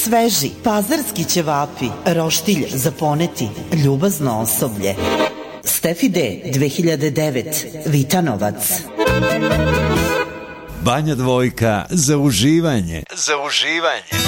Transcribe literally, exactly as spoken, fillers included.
sveži pazarski ćevapi, roštilj za poneti, ljubazno osoblje. Stefi D dve hiljade devet, Vitanovac. Banja Dvojka za uživanje. Za uživanje.